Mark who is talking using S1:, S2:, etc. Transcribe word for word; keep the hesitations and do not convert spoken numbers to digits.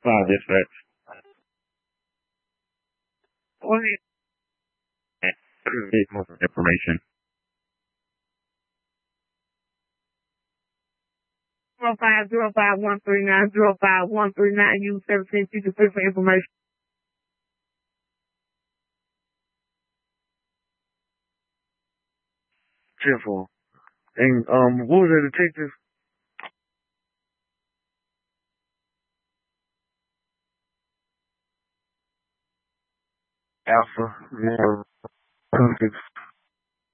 S1: Five dispatch. Go ahead. Get more information. Zero five zero five one three nine zero five one three nine. Use seventeen fifty three for information. Cheerful. And um, what was the detective? Alpha. Yeah.